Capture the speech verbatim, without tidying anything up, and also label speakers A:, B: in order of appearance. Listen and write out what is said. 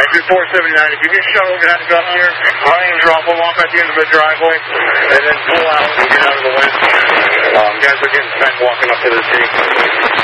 A: Exit four seventy-nine. If you get shuttle, you're going to have to go up here, run and drop them off at the end of the driveway, and then pull out and get out of the way. Um, guys are getting spent walking up to the city.